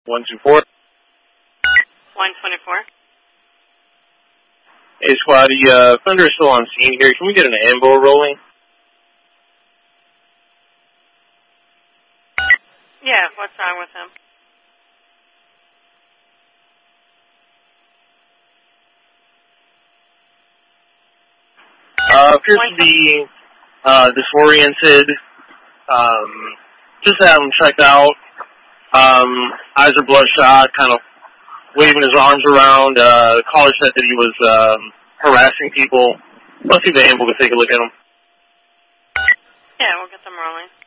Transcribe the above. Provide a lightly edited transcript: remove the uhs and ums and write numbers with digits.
124. 124. Hey, squad, the offender is still on scene here. Can we get an ambo rolling? Yeah, what's wrong with him? Appears to be disoriented. Just had him checked out. Eyes are bloodshot, kind of waving his arms around. The caller said that he was harassing people. Let's see if the ambo can take a look at him. Yeah, we'll get them rolling.